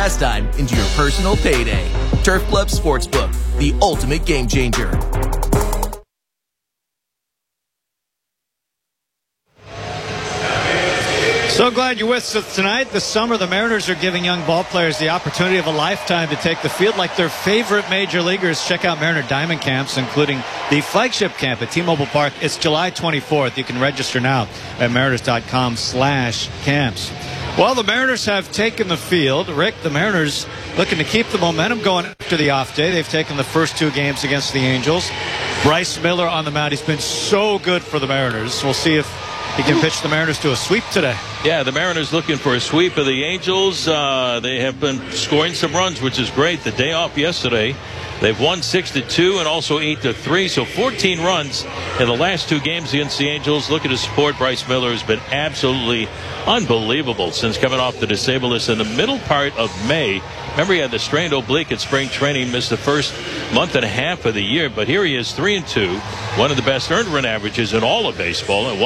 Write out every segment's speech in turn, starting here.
Pastime into your personal payday. Turf Club Sportsbook, the ultimate game changer. So glad you're with us tonight. This summer, the Mariners are giving young ball players the opportunity of a lifetime to take the field like their favorite major leaguers. Check out Mariner Diamond Camps, including the flagship camp at T-Mobile Park. It's July 24th. You can register now at mariners.com/camps. Well, the Mariners have taken the field. Rick, the Mariners looking to keep the momentum going after the off day. They've taken the first two games against the Angels. Bryce Miller on the mound. He's been so good for the Mariners. We'll see if he can pitch the Mariners to a sweep today. Yeah, the Mariners looking for a sweep of the Angels. They have been scoring some runs, which is great. The day off yesterday, they've won 6-2 and also 8-3. So 14 runs in the last two games against the Angels. Look at his support. Bryce Miller has been absolutely unbelievable since coming off the disabled list in the middle part of May. Remember, he had the strained oblique at spring training, missed the first month and a half of the year. But here he is, 3-2, one of the best earned run averages in all of baseball at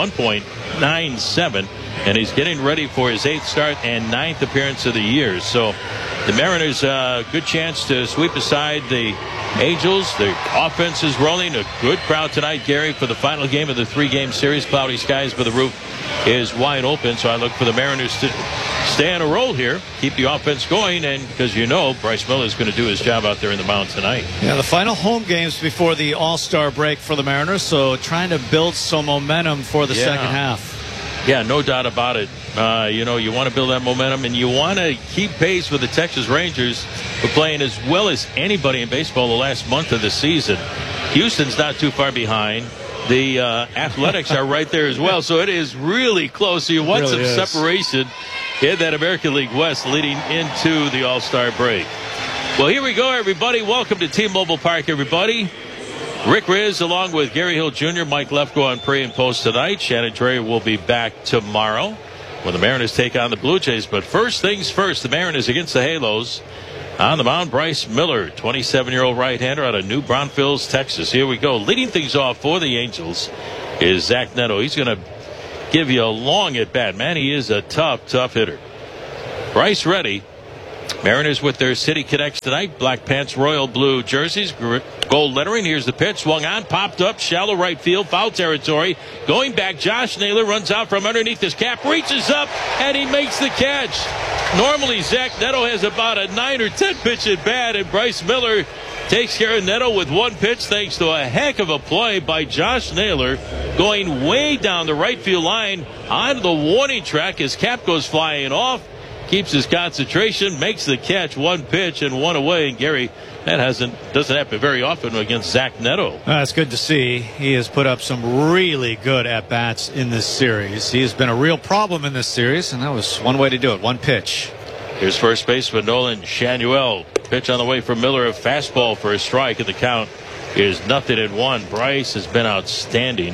1.97. And he's getting ready for his 8th start and 9th appearance of the year. So the Mariners, good chance to sweep aside the Angels. The offense is rolling. A good crowd tonight, Gary, for the final game of the 3-game series. Cloudy skies, but the roof is wide open. So I look for the Mariners to stay on a roll here, keep the offense going, and because Bryce Miller is going to do his job out there in the mound tonight. Yeah, the final home games before the All-Star break for the Mariners, so trying to build some momentum for the second half. Yeah, no doubt about it. You want to build that momentum, and you want to keep pace with the Texas Rangers, who are playing as well as anybody in baseball the last month of the season. Houston's not too far behind. The Athletics are right there as well, so it is really close. So you want some separation in that American League West leading into the All-Star break. Well, here we go, everybody. Welcome to T-Mobile Park, everybody. Rick Riz along with Gary Hill Jr., Mike Lefko on pre and post tonight. Shannon Drayer will be back tomorrow when the Mariners take on the Blue Jays. But first things first, the Mariners against the Halos. On the mound, Bryce Miller, 27-year-old right-hander out of New Braunfels, Texas. Here we go. Leading things off for the Angels is Zach Neto. He's going to give you a long at-bat. Man, he is a tough hitter. Bryce ready. Mariners with their City Connects tonight. Black pants, royal blue jerseys, gold lettering. Here's the pitch. Swung on, popped up, shallow right field, foul territory. Going back, Josh Naylor runs out from underneath his cap, reaches up, and he makes the catch. Normally, Zach Neto has about a 9 or 10 pitch at bat, and Bryce Miller takes care of Neto with one pitch thanks to a heck of a play by Josh Naylor going way down the right field line onto the warning track. His cap goes flying off. Keeps his concentration, makes the catch, one pitch and one away. And Gary, that doesn't happen very often against Zach Neto. That's good to see. He has put up some really good at-bats in this series. He has been a real problem in this series, and that was one way to do it, one pitch. Here's first baseman Nolan Shanuel. Pitch on the way from Miller, a fastball for a strike, and the count is 0-1. Bryce has been outstanding.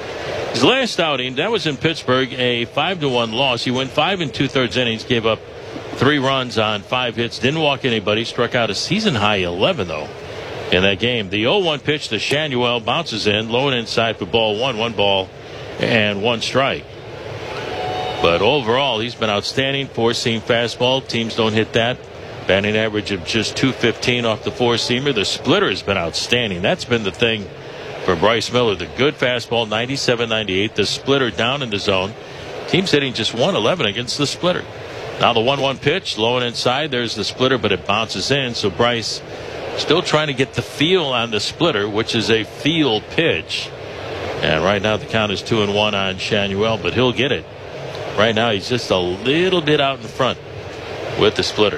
His last outing, that was in Pittsburgh, a 5-1 loss. He went 5 2/3 innings, gave up 3 runs on 5 hits, didn't walk anybody, struck out a season-high 11, though, in that game. The 0-1 pitch to Shanuel bounces in, low and inside for ball 1 ball and 1 strike. But overall, he's been outstanding. 4-seam fastball. Teams don't hit that. Batting average of just .215 off the 4-seamer. The splitter has been outstanding. That's been the thing for Bryce Miller. The good fastball, 97-98. The splitter down in the zone. Team's hitting just 111 against the splitter. Now the 1-1 pitch, low and inside. There's the splitter, but it bounces in. So Bryce still trying to get the feel on the splitter, which is a field pitch. And right now the count is 2-1 on Shanuel, but he'll get it. Right now he's just a little bit out in front with the splitter.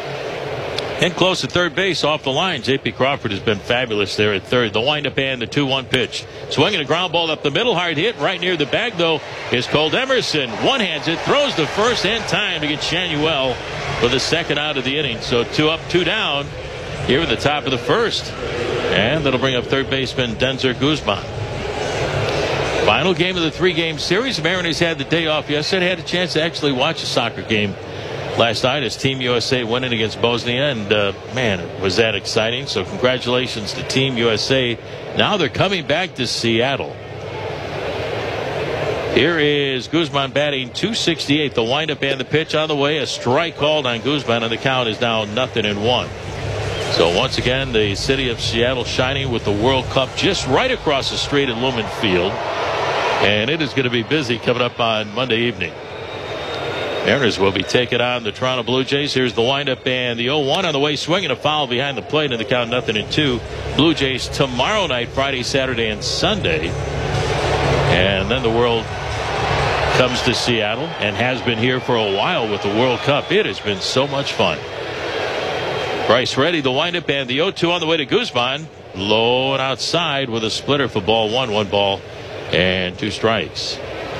In close to third base, off the line. J.P. Crawford has been fabulous there at third. The windup and the 2-1 pitch. Swinging a ground ball up the middle. Hard hit right near the bag, though, is Colt Emerson. One-hands it, throws to first in time to get Shanuel for the second out of the inning. So 2 up, 2 down here at the top of the first. And that'll bring up third baseman Denzer Guzman. Final game of the 3-game series. The Mariners had the day off yesterday. Had a chance to actually watch a soccer game last night as Team USA winning against Bosnia, and man, was that exciting. So congratulations to Team USA. Now they're coming back to Seattle. Here is Guzman batting .268. The windup and the pitch on the way. A strike called on Guzman, and the count is now 0-1. So once again, the city of Seattle shining with the World Cup just right across the street at Lumen Field. And it is going to be busy coming up on Monday evening. Mariners will be taking on the Toronto Blue Jays. Here's the windup and the 0-1 on the way. Swinging a foul behind the plate, and the count 0-2. Blue Jays tomorrow night, Friday, Saturday, and Sunday. And then the world comes to Seattle and has been here for a while with the World Cup. It has been so much fun. Bryce ready, the windup and the 0-2 on the way to Guzman. Low and outside with a splitter for ball one. 1 ball and 2 strikes.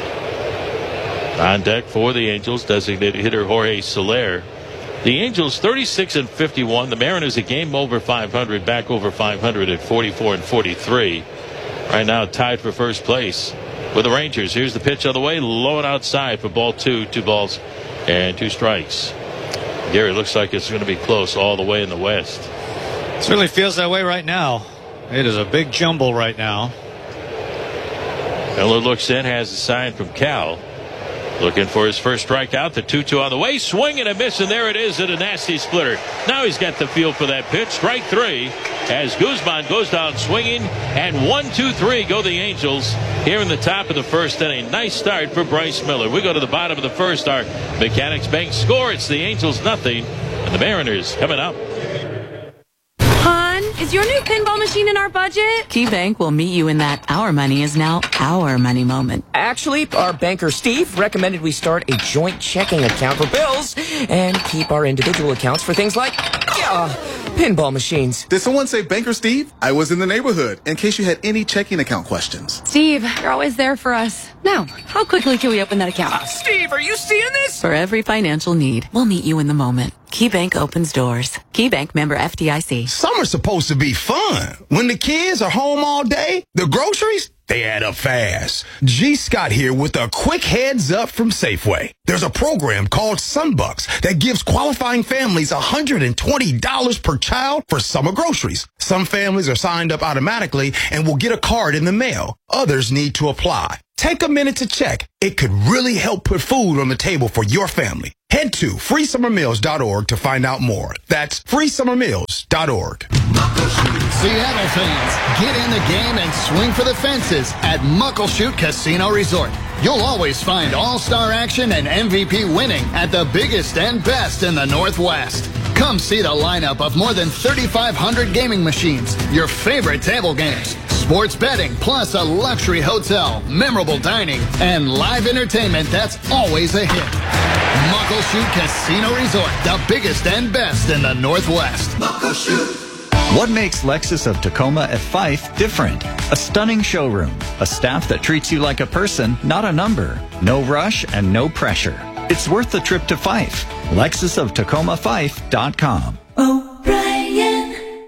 On deck for the Angels, designated hitter Jorge Soler. The Angels 36-51. The Mariners a game over 500, back over 500 at 44-43. Right now tied for first place with the Rangers. Here's the pitch on the way, low and outside for ball 2. 2 balls and 2 strikes. Gary, looks like it's going to be close all the way in the West. It certainly feels that way right now. It is a big jumble right now. Miller looks in, has a sign from Cal. Looking for his first strikeout. The 2-2 on the way. Swing and a miss, and there it is at a nasty splitter. Now he's got the feel for that pitch. Strike 3 as Guzman goes down swinging. And 1-2-3 go the Angels here in the top of the first inning. Nice start for Bryce Miller. We go to the bottom of the first. Our Mechanics Bank score. It's the Angels 0 and the Mariners coming up. Is your new pinball machine in our budget? KeyBank will meet you in that our money is now our money moment. Actually, our banker Steve recommended we start a joint checking account for bills and keep our individual accounts for things like pinball machines. Did someone say Banker Steve? I was in the neighborhood in case you had any checking account questions. Steve, you're always there for us. Now, how quickly can we open that account? Steve, are you seeing this? For every financial need, we'll meet you in the moment. KeyBank opens doors. KeyBank member FDIC. Summer's supposed to be fun. When the kids are home all day, the groceries, they add up fast. G. Scott here with a quick heads up from Safeway. There's a program called Sunbucks that gives qualifying families $120 per child for summer groceries. Some families are signed up automatically and will get a card in the mail. Others need to apply. Take a minute to check. It could really help put food on the table for your family. Head to freesummermeals.org to find out more. That's freesummermeals.org. Seattle fans, get in the game and swing for the fences at Muckleshoot Casino Resort. You'll always find all-star action and MVP winning at the biggest and best in the Northwest. Come see the lineup of more than 3,500 gaming machines, your favorite table games, sports betting, plus a luxury hotel, memorable dining, and live entertainment that's always a hit. Muckleshoot Casino Resort, the biggest and best in the Northwest. Muckleshoot. What makes Lexus of Tacoma at Fife different? A stunning showroom, a staff that treats you like a person, not a number, no rush and no pressure. It's worth the trip to Fife. LexusofTacomaFife.com. O'Brien.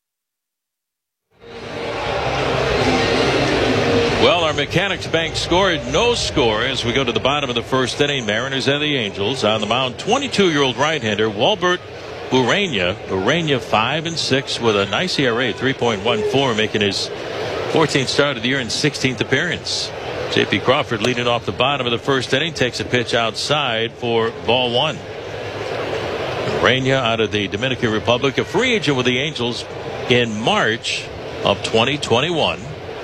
Well, our Mechanics Bank scored no score as we go to the bottom of the first inning. Mariners and the Angels on the mound. 22-year-old right-hander Walbert Urania 5-6 with a nice ERA 3.14, making his 14th start of the year and 16th appearance. J.P. Crawford leading off the bottom of the first inning, takes a pitch outside for ball 1. Urania out of the Dominican Republic, a free agent with the Angels in March of 2021.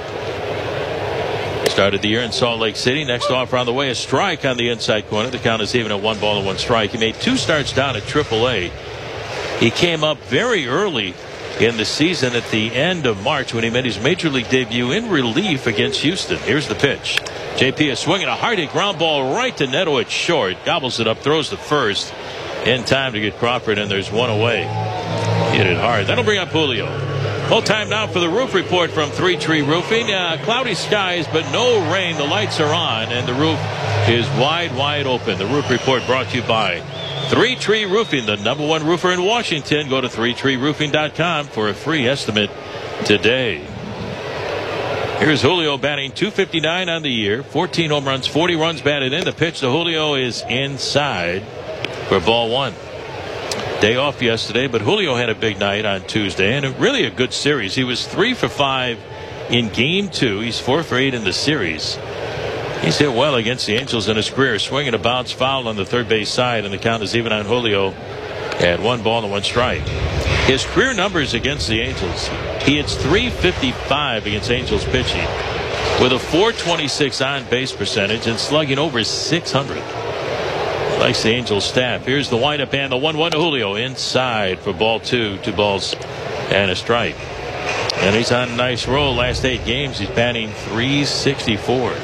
Started the year in Salt Lake City. Next offer on the way, a strike on the inside corner. The count is even at 1 ball and 1 strike. He made 2 starts down at AAA. He came up very early in the season at the end of March when he made his major league debut in relief against Houston. Here's the pitch. JP is swinging a hard hit ground ball right to Neto at short. Gobbles it up, throws the first in time to get Crawford, and there's 1 away. Hit it hard. That'll bring up Julio. Full time now for the roof report from Three Tree Roofing. Cloudy skies, but no rain. The lights are on, and the roof is wide open. The roof report brought to you by Three Tree Roofing, the #1 roofer in Washington. Go to threetreeroofing.com for a free estimate today. Here's Julio batting .259 on the year. 14 home runs, 40 runs batted in. The pitch to Julio is inside for ball 1. Day off yesterday, but Julio had a big night on Tuesday and really a good series. He was 3 for 5 in game 2. He's 4 for 8 in the series. He's hit well against the Angels in his career. Swing and a bounce foul on the third base side, and the count is even on Julio at 1 ball and 1 strike. His career numbers against the Angels: he hits .355 against Angels pitching, with a .426 on base percentage and slugging over .600. Likes the Angels staff. Here's the windup and the 1-1 to Julio inside for ball 2. 2 balls and a strike. And he's on a nice roll. Last 8 games, he's batting .364.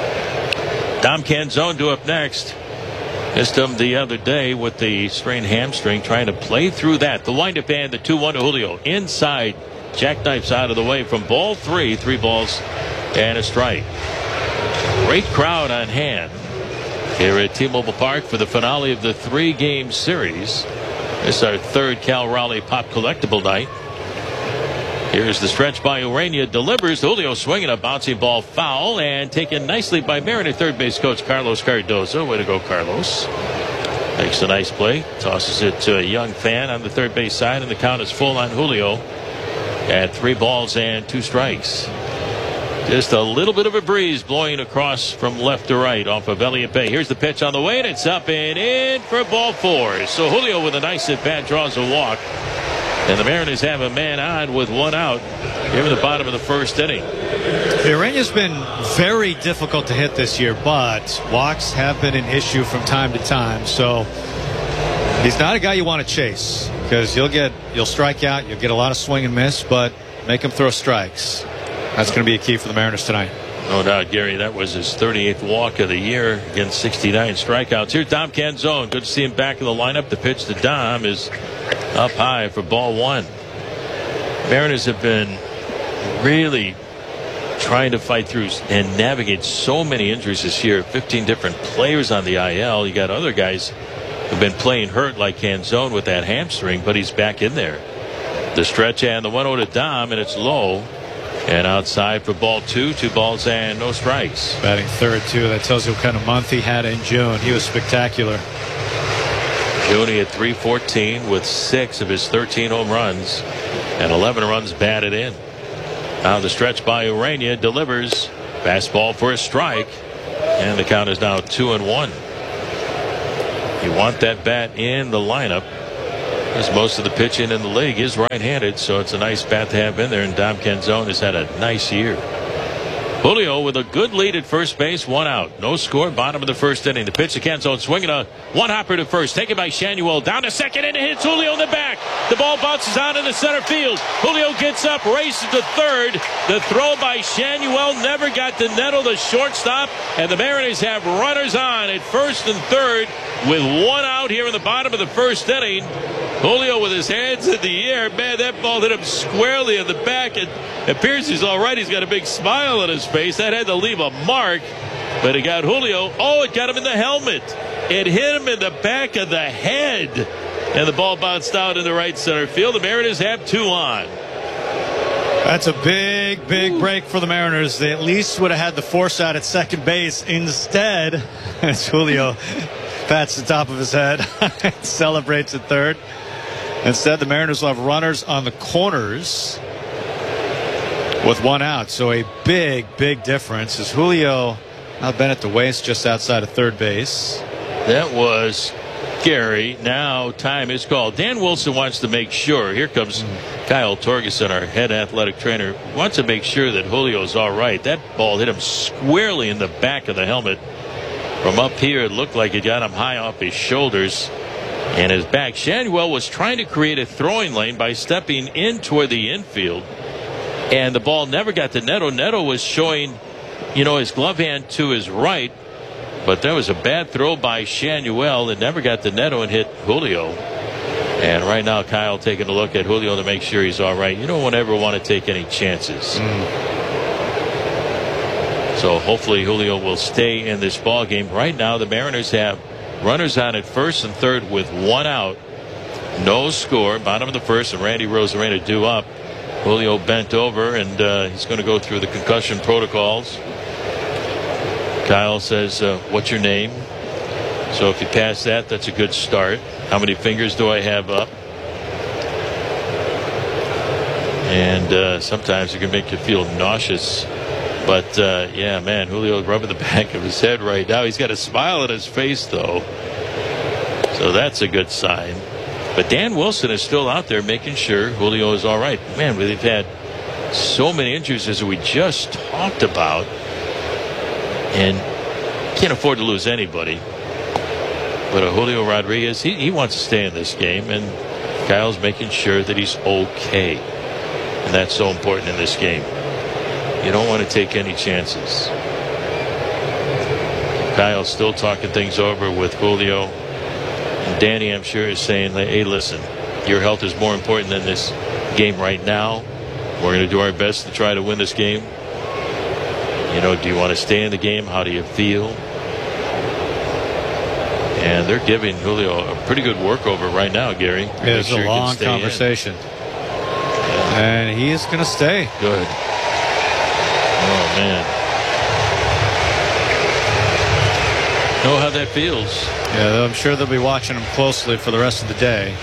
Dom Canzone due up next. Missed him the other day with the strained hamstring, trying to play through that. The windup and the 2-1 to Julio inside. Jackknifes out of the way from ball 3. 3 balls and a strike. Great crowd on hand here at T-Mobile Park for the finale of the 3-game series. This is our 3rd Cal Raleigh Pop Collectible night. Here's the stretch by Urania. Delivers. Julio swinging a bouncing ball foul and taken nicely by Mariner third base coach Carlos Cardozo. Way to go, Carlos. Makes a nice play. Tosses it to a young fan on the third base side, and the count is full on Julio at 3 balls and 2 strikes. Just a little bit of a breeze blowing across from left to right off of Elliott Bay. Here's the pitch on the way, and it's up and in for ball 4. So Julio with a nice at bat draws a walk. And the Mariners have a man on with 1 out here in the bottom of the 1st inning. Urania's been very difficult to hit this year, but walks have been an issue from time to time. So he's not a guy you want to chase, because you'll strike out, you'll get a lot of swing and miss, but make him throw strikes. That's going to be a key for the Mariners tonight. No doubt, Gary. That was his 38th walk of the year against 69 strikeouts. Here's Dom Canzone. Good to see him back in the lineup. The pitch to Dom is up high for ball 1. Mariners have been really trying to fight through and navigate so many injuries this year. 15 different players on the IL. You got other guys who've been playing hurt, like Canzone with that hamstring, but he's back in there. The stretch and the 1-0 to Dom, and it's low. And outside for ball 2. 2 balls and no strikes. Batting third, too. That tells you what kind of month he had in June. He was spectacular. June, he had .314 with 6 of his 13 home runs and 11 runs batted in. Now the stretch by Urania. Delivers. Fastball for a strike. And the count is now 2-1. You want that bat in the lineup, as most of the pitching in the league is right-handed, so it's a nice bat to have in there, and Dom Canzone has had a nice year. Julio with a good lead at first base, 1 out. No score, bottom of the 1st inning. The pitch to Canzone, swinging a one-hopper to first, taken by Shanuel, down to second, and it hits Julio in the back. The ball bounces out into center field. Julio gets up, races to third. The throw by Shanuel never got to Neto, the shortstop, and the Mariners have runners on at first and third with 1 out here in the bottom of the 1st inning. Julio with his hands in the air. Man, that ball hit him squarely in the back. It appears he's all right. He's got a big smile on his face. That had to leave a mark, but it got Julio. Oh, it got him in the helmet. It hit him in the back of the head, and the ball bounced out in the right center field. The Mariners have 2 on. That's a big break for the Mariners. They at least would have had the force out at second base. Instead, it's Julio pats the top of his head, celebrates at third. Instead, the Mariners will have runners on the corners with 1 out. So a big difference as Julio now been at the waist just outside of third base. That was Gary. Now time is called. Dan Wilson wants to make sure. Here comes Kyle Torgerson, our head athletic trainer. Wants to make sure that Julio's all right. That ball hit him squarely in the back of the helmet. From up here, it looked like it got him high off his shoulders and his back. Shanuel was trying to create a throwing lane by stepping in toward the infield, and the ball never got to Neto. Neto was showing, his glove hand to his right, but there was a bad throw by Shanuel. It never got to Neto and hit Julio. And right now, Kyle taking a look at Julio to make sure he's all right. You don't ever want to take any chances. So hopefully Julio will stay in this ball game. Right now, the Mariners have runners on at first and third with 1 out. No score. Bottom of the 1st, and Randy Rosarena due up. Julio bent over, and he's going to go through the concussion protocols. Kyle says, what's your name? So if you pass that, that's a good start. How many fingers do I have up? And sometimes it can make you feel nauseous But, yeah, man, Julio's rubbing the back of his head right now. He's got a smile on his face, though. So that's a good sign. But Dan Wilson is still out there making sure Julio is all right. Man, we've had so many injuries as we just talked about. And can't afford to lose anybody. But Julio Rodriguez, he wants to stay in this game. And Kyle's making sure that he's okay. And that's so important in this game. You don't want to take any chances. Kyle's still talking things over with Julio. And Danny, I'm sure, is saying, hey, listen, your health is more important than this game right now. We're going to do our best to try to win this game. You know, do you want to stay in the game? How do you feel? And they're giving Julio a pretty good workover right now, Gary. It's a long conversation. And he is going to stay. Good. Oh, man. Know how that feels. Yeah, I'm sure they'll be watching him closely for the rest of the day.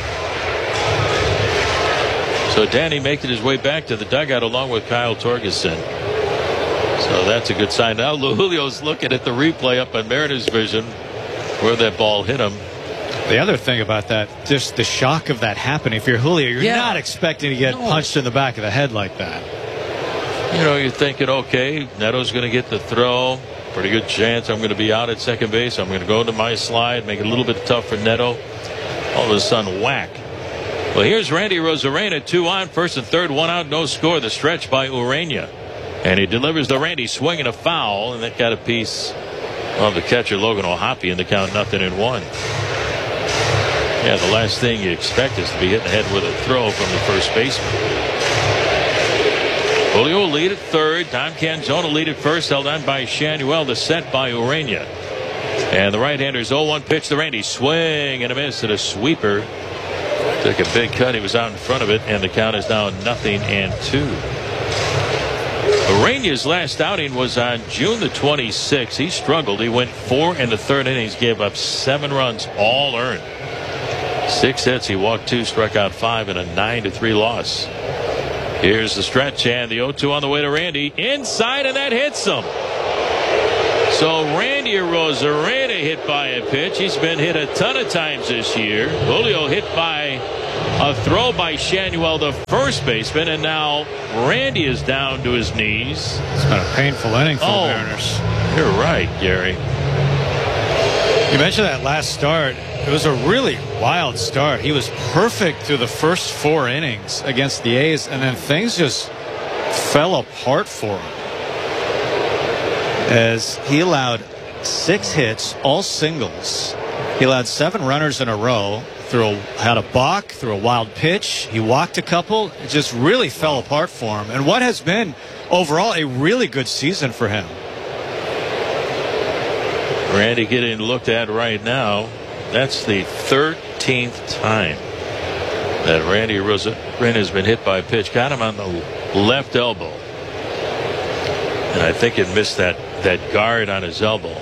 So Danny making his way back to the dugout along with Kyle Torgerson. So that's a good sign. Now Julio's looking at the replay up on Mariners vision where that ball hit him. The other thing about that, just the shock of that happening. If you're Julio, you're not expecting to get punched in the back of the head like that. You know, you're thinking, okay, Neto's going to get the throw. Pretty good chance I'm going to be out at second base. I'm going to go to my slide, make it a little bit tough for Neto. All of a sudden, whack. Well, here's Randy Arozarena, 2 on, first and third, 1 out, no score. The stretch by Urena. And he delivers to Randy, swinging a foul, and that got a piece of the catcher, Logan O'Hoppe, in the count 0-1. Yeah, the last thing you expect is to be hit in the head with a throw from the first baseman. Julio will lead at third. Don Canzona lead at first, held on by Shanuel. The set by Urena. And the right-hander's 0-1 pitch to Randy. Swing and a miss at a sweeper. Took a big cut. He was out in front of it, and the count is now 0-2. Urena's last outing was on June the 26th. He struggled. He went 4 in the third innings, gave up 7 runs, all earned. 6 hits. He walked 2, struck out 5 in a 9-3 loss. Here's the stretch and the 0-2 on the way to Randy. Inside, and that hits him. So Randy Arozarena hit by a pitch. He's been hit a ton of times this year. Julio hit by a throw by Shanuel, the first baseman, and now Randy is down to his knees. It's been a painful inning for the Mariners. You're right, Gary. You mentioned that last start. It was a really wild start. He was perfect through the first 4 innings against the A's, and then things just fell apart for him as he allowed 6 hits, all singles. He allowed 7 runners in a row, had a balk, threw a wild pitch. He walked a couple. It just really fell apart for him. And what has been overall a really good season for him. Randy getting looked at right now. That's the 13th time that Randy Arozarena has been hit by a pitch. Got him on the left elbow. And I think it missed that guard on his elbow.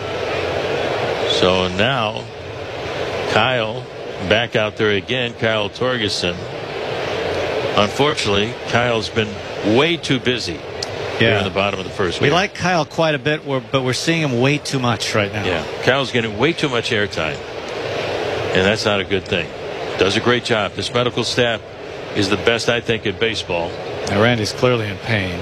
So now Kyle back out there again. Kyle Torgerson. Unfortunately, Kyle's been way too busy here in the bottom of the first. We like Kyle quite a bit, but we're seeing him way too much right now. Yeah, Kyle's getting way too much airtime. And that's not a good thing. Does a great job. This medical staff is the best, I think, in baseball. Now, Randy's clearly in pain.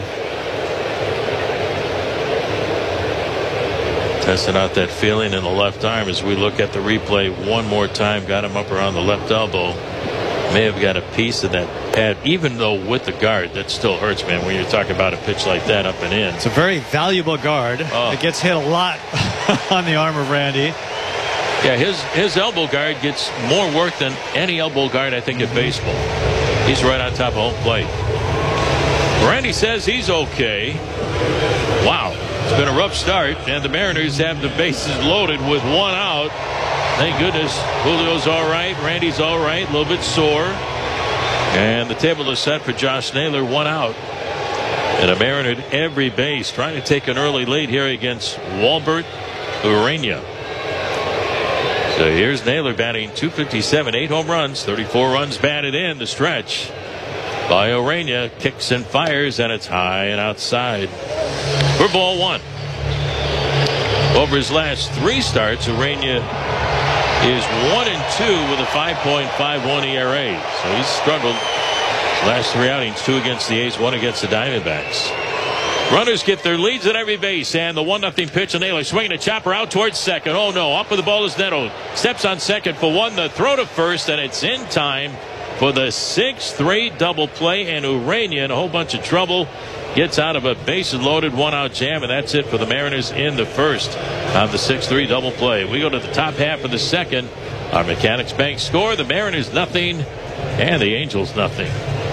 Testing out that feeling in the left arm as we look at the replay one more time. Got him up around the left elbow. May have got a piece of that pad, even though with the guard, that still hurts, man, when you're talking about a pitch like that up and in. It's a very valuable guard. It gets hit a lot on the arm of Randy. Yeah, his elbow guard gets more work than any elbow guard, I think, in baseball. He's right on top of home plate. Randy says he's okay. Wow. It's been a rough start, and the Mariners have the bases loaded with 1 out. Thank goodness Julio's all right. Randy's all right. A little bit sore. And the table is set for Josh Naylor, 1 out. And a Mariner at every base trying to take an early lead here against Walbert Urena. So here's Naylor batting .257, 8 home runs, 34 runs batted in. The stretch by Urena, kicks and fires, and it's high and outside. for ball one. Over his last 3 starts, Urania is 1-2 with a 5.51 ERA. So he's struggled. Last 3 outings, 2 against the A's, 1 against the Diamondbacks. Runners get their leads at every base, and the 1-0 pitch, and Naylor swinging a chopper out towards second. Oh no, up with the ball is Neto. Steps on second for 1, the throw to first, and it's in time for the 6-3 double play, and Urania in a whole bunch of trouble. Gets out of a bases loaded 1-out jam, and that's it for the Mariners in the first of the 6-3 double play. We go to the top half of the second. Our Mechanics Bank score, the Mariners nothing, and the Angels nothing.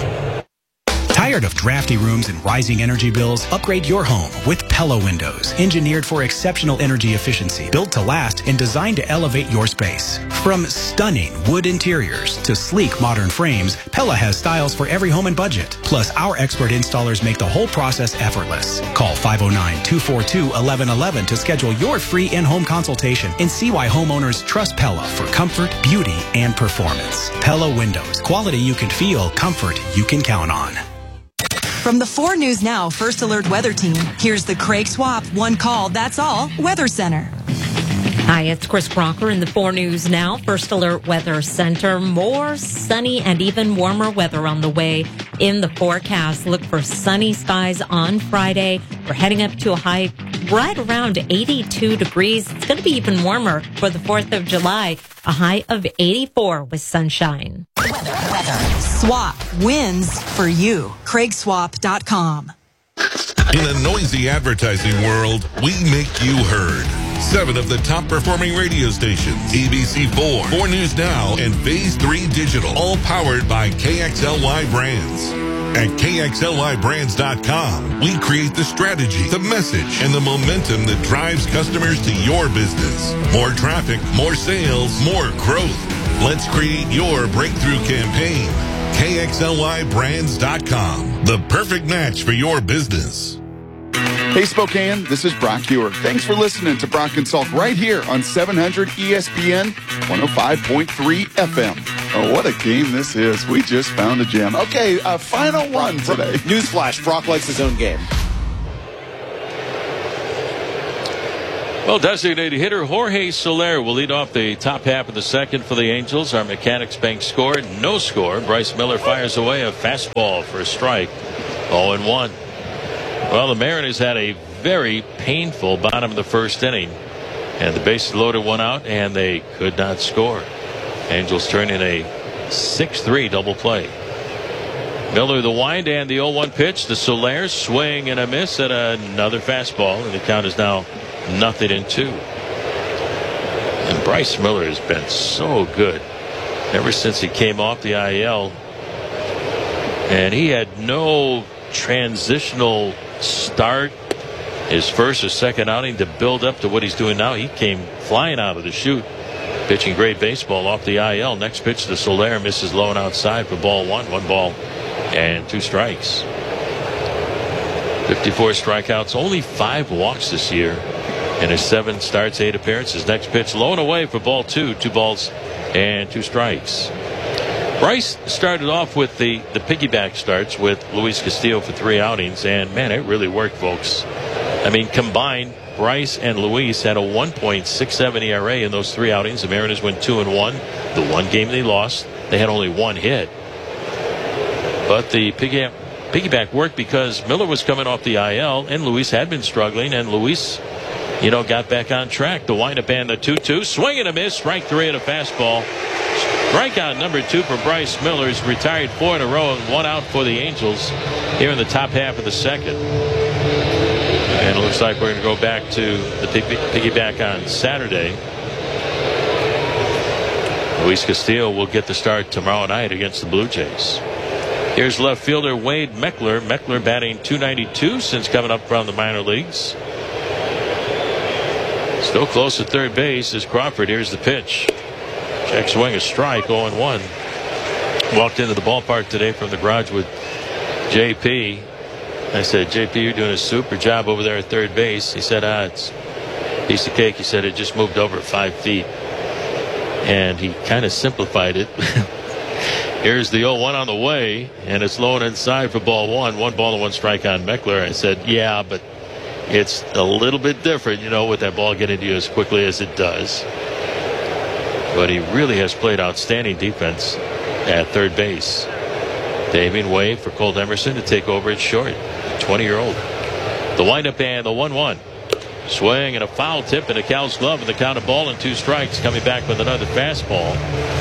Tired of drafty rooms and rising energy bills? Upgrade your home with Pella Windows. Engineered for exceptional energy efficiency, built to last, and designed to elevate your space. From stunning wood interiors to sleek modern frames, Pella has styles for every home and budget. Plus, our expert installers make the whole process effortless. Call 509-242-1111 to schedule your free in-home consultation and see why homeowners trust Pella for comfort, beauty, and performance. Pella Windows. Quality you can feel, comfort you can count on. From the 4 News Now First Alert Weather Team, here's the Craig Swap One Call, That's All Weather Center. Hi, it's Chris Brocker in the 4 News Now First Alert Weather Center. More sunny and even warmer weather on the way in the forecast. Look for sunny skies on Friday. We're heading up to a high right around 82 degrees. It's going to be even warmer for the 4th of July. A high of 84 with sunshine. Weather. Swap wins for you. CraigSwap.com. In a noisy advertising world, we make you heard. 7 of the top performing radio stations, ABC4, 4 News Now, and Phase 3 Digital, all powered by KXLY Brands. At KXLYBrands.com, we create the strategy, the message, and the momentum that drives customers to your business. More traffic, more sales, more growth. Let's create your breakthrough campaign. KXLYBrands.com, the perfect match for your business. Hey Spokane, this is Brock Hewer. Thanks for listening to Brock and Salk right here on 700 ESPN 105.3 FM. Oh, what a game this is. We just found a gem. Okay, final one today. Newsflash, Brock likes his own game. Well, designated hitter Jorge Soler will lead off the top half of the second for the Angels. Our Mechanics Bank score, no score. Bryce Miller fires away a fastball for a strike. 0-1. Well, the Mariners had a very painful bottom of the first inning. And the bases loaded 1 out, and they could not score. Angels turn in a 6-3 double play. Miller the wind and the 0-1 pitch. The Soler swing and a miss at another fastball. And the count is now 0-2. And Bryce Miller has been so good ever since he came off the IL. And he had no transitional start his first or second outing to build up to what he's doing now. He came flying out of the chute, pitching great baseball off the IL. Next pitch to Soler, misses low and outside for ball 1. 1 ball and 2 strikes. 54 strikeouts, only 5 walks this year in his 7 starts, 8 appearances. Next pitch low and away for ball 2. 2 balls and 2 strikes. Bryce started off with the piggyback starts with Luis Castillo for 3 outings, and man, it really worked, folks. I mean, combined, Bryce and Luis had a 1.67 ERA in those 3 outings. The Mariners went 2-1. The one game they lost, they had only 1 hit. But the piggyback worked because Miller was coming off the IL, and Luis had been struggling, and Luis, got back on track. The windup and the 2-2, swing and a miss, strike 3 at a fastball. Strikeout number 2 for Bryce Miller. He's retired 4 in a row and 1 out for the Angels here in the top half of the second. And it looks like we're going to go back to the piggyback on Saturday. Luis Castillo will get the start tomorrow night against the Blue Jays. Here's left fielder Wade Meckler. Meckler batting .292 since coming up from the minor leagues. Still close to third base is Crawford. Here's the pitch. Check swing, a strike, 0-1. Walked into the ballpark today from the garage with JP. I said, JP, you're doing a super job over there at third base. He said, it's a piece of cake. He said it just moved over 5 feet. And he kind of simplified it. Here's the 0-1 on the way, and it's low and inside for ball 1. 1 ball and 1 strike on Meckler. I said, yeah, but it's a little bit different, with that ball getting to you as quickly as it does. But he really has played outstanding defense at third base. Damian Wade for Colt Emerson to take over at short. 20-year-old. The windup and the 1-1. Swing and a foul tip into Cal's glove, and the count of ball and 2 strikes. Coming back with another fastball.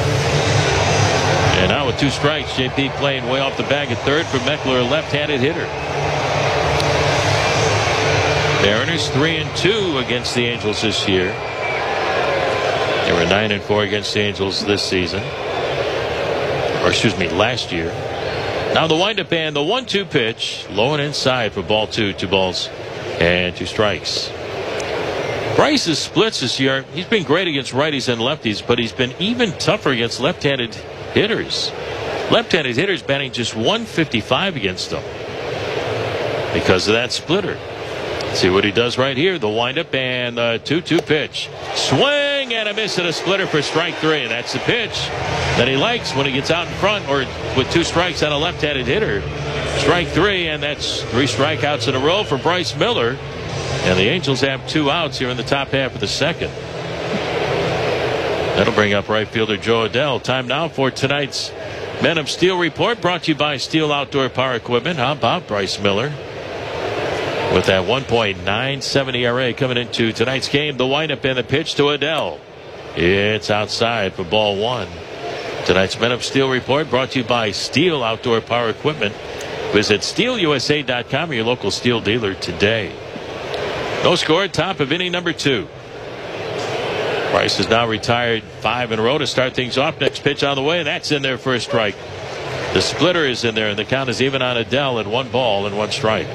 And now with 2 strikes, JP playing way off the bag at third for Meckler, a left-handed hitter. Mariners 3-2 against the Angels this year. They were 9-4 against the Angels this season. Or last year. Now the windup and the 1-2 pitch. Low and inside for ball 2. 2 balls and 2 strikes. Bryce's splits this year, he's been great against righties and lefties, but he's been even tougher against left-handed hitters. Left-handed hitters batting just 155 against them because of that splitter. Let's see what he does right here. The windup and the 2-2 pitch. Swing and a miss and a splitter for strike 3. That's the pitch that he likes when he gets out in front or with 2 strikes on a left-handed hitter. Strike 3, and that's 3 strikeouts in a row for Bryce Miller. And the Angels have 2 outs here in the top half of the second. That'll bring up right fielder Joe Adell. Time now for tonight's Men of Steel report, brought to you by Steel Outdoor Power Equipment. How about Bryce Miller? With that 1.97 ERA coming into tonight's game. The windup and the pitch to Adell. It's outside for ball 1. Tonight's Men of Steel report brought to you by Steel Outdoor Power Equipment. Visit SteelUSA.com or your local Steel dealer today. No score, top of inning number 2. Bryce has now retired 5 in a row to start things off. Next pitch on the way. That's in there for a strike. The splitter is in there, and the count is even on Adell at 1 ball and 1 strike.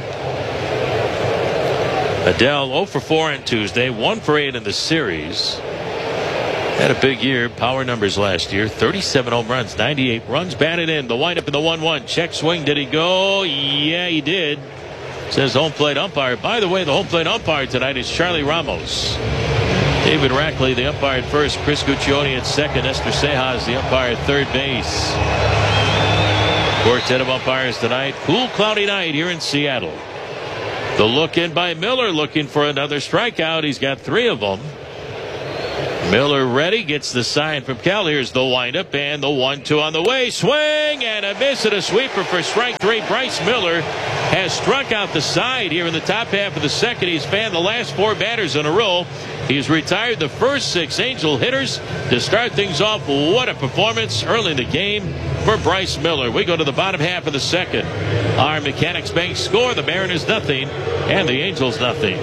Adell 0 for 4 on Tuesday, 1 for 8 in the series. Had a big year. Power numbers last year. 37 home runs, 98 runs batted in. The windup in the 1-1. Check swing. Did he go? Yeah, he did. Says home plate umpire. By the way, the home plate umpire tonight is Charlie Ramos. David Rackley, the umpire at first. Chris Guccione at second. Esther Sejas, the umpire at third base. Quartet of umpires tonight. Cool, cloudy night here in Seattle. The look in by Miller, looking for another strikeout. He's got 3 of them. Miller ready, gets the sign from Cal. Here's the windup and the 1-2 on the way. Swing and a miss and a sweeper for strike 3. Bryce Miller has struck out the side here in the top half of the second. He's fanned the last 4 batters in a row. He's retired the first 6 Angel hitters to start things off. What a performance early in the game for Bryce Miller. We go to the bottom half of the second. Our Mechanics Bank score, the Mariners nothing and the Angels nothing.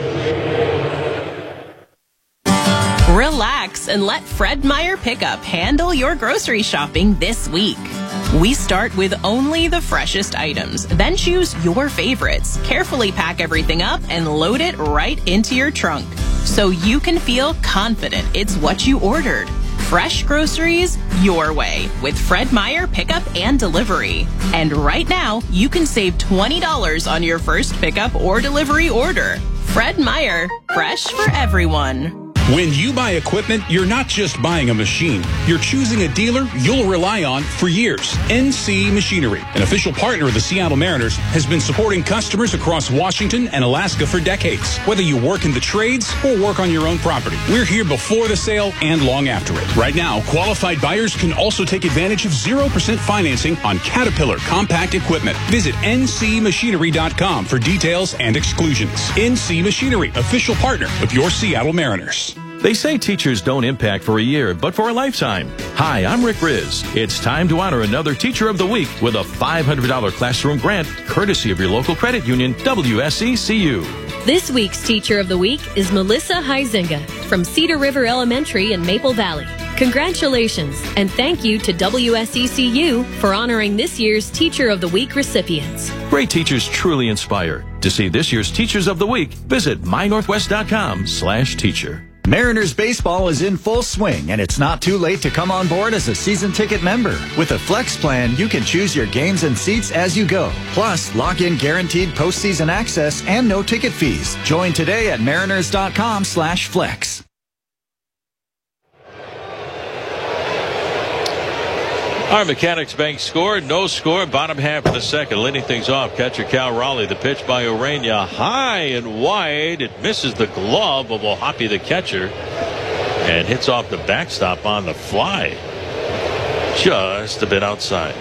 Relax and let Fred Meyer Pickup handle your grocery shopping this week. We start with only the freshest items, then choose your favorites. Carefully pack everything up and load it right into your trunk so you can feel confident it's what you ordered. Fresh groceries your way with Fred Meyer Pickup and Delivery. And right now, you can save $20 on your first pickup or delivery order. Fred Meyer, fresh for everyone. When you buy equipment, you're not just buying a machine. You're choosing a dealer you'll rely on for years. NC Machinery, an official partner of the Seattle Mariners, has been supporting customers across Washington and Alaska for decades. Whether you work in the trades or work on your own property, we're here before the sale and long after it. Right now, qualified buyers can also take advantage of 0% financing on Caterpillar compact equipment. Visit ncmachinery.com for details and exclusions. NC Machinery, official partner of your Seattle Mariners. They say teachers don't impact for a year, but for a lifetime. Hi, I'm Rick Riz. It's time to honor another Teacher of the Week with a $500 classroom grant, courtesy of your local credit union, WSECU. This week's Teacher of the Week is Melissa Huizinga from Cedar River Elementary in Maple Valley. Congratulations, and thank you to WSECU for honoring this year's Teacher of the Week recipients. Great teachers truly inspire. To see this year's Teachers of the Week, visit mynorthwest.com/teacher. Mariners baseball is in full swing, and it's not too late to come on board as a season ticket member. With a Flex plan, you can choose your games and seats as you go. Plus, lock in guaranteed postseason access and no ticket fees. Join today at mariners.com/flex. Our Mechanics Bank score, no score, bottom half of the second. Leading things off, catcher Cal Raleigh. The pitch by Urania, high and wide. It misses the glove of Ohapi, the catcher, and hits off the backstop on the fly. Just a bit outside.